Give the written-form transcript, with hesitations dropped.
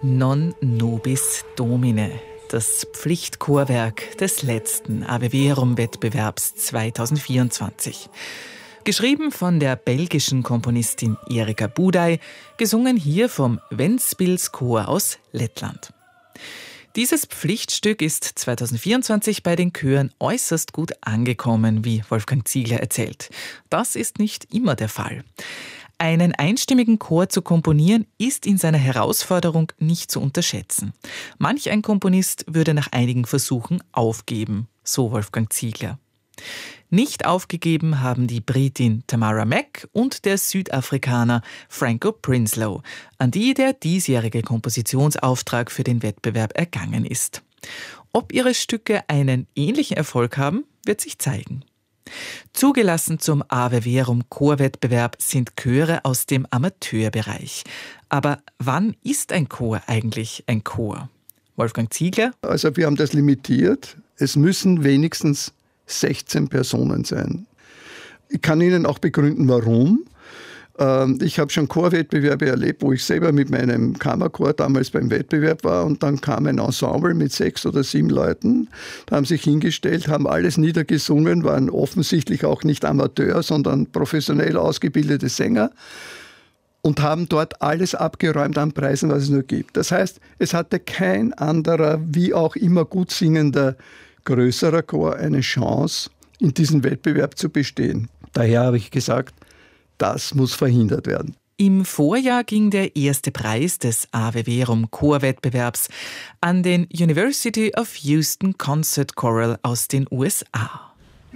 Non nobis Domine, das Pflichtchorwerk des letzten Ave Verum-Wettbewerbs 2024. Geschrieben von der belgischen Komponistin Erika Budaj, gesungen hier vom Ventspils Chor aus Lettland. Dieses Pflichtstück ist 2024 bei den Chören äußerst gut angekommen, wie Wolfgang Ziegler erzählt. Das ist nicht immer der Fall. Einen einstimmigen Chor zu komponieren, ist in seiner Herausforderung nicht zu unterschätzen. Manch ein Komponist würde nach einigen Versuchen aufgeben, so Wolfgang Ziegler. Nicht aufgegeben haben die Britin Tamara Mack und der Südafrikaner Franco Prinsloo, an die der diesjährige Kompositionsauftrag für den Wettbewerb ergangen ist. Ob ihre Stücke einen ähnlichen Erfolg haben, wird sich zeigen. Zugelassen zum Ave Verum Chorwettbewerb sind Chöre aus dem Amateurbereich. Aber wann ist ein Chor eigentlich ein Chor? Wolfgang Ziegler? Also wir haben das limitiert. Es müssen wenigstens 16 Personen sein. Ich kann Ihnen auch begründen, warum. Ich habe schon Chorwettbewerbe erlebt, wo ich selber mit meinem Kammerchor damals beim Wettbewerb war, und dann kam ein Ensemble mit 6 oder 7 Leuten, da haben sich hingestellt, haben alles niedergesungen, waren offensichtlich auch nicht Amateur, sondern professionell ausgebildete Sänger und haben dort alles abgeräumt an Preisen, was es nur gibt. Das heißt, es hatte kein anderer, wie auch immer gut singender, größerer Chor eine Chance, in diesem Wettbewerb zu bestehen. Daher habe ich gesagt, das muss verhindert werden. Im Vorjahr ging der erste Preis des Ave Verum Chorwettbewerbs an den University of Houston Concert Choral aus den USA.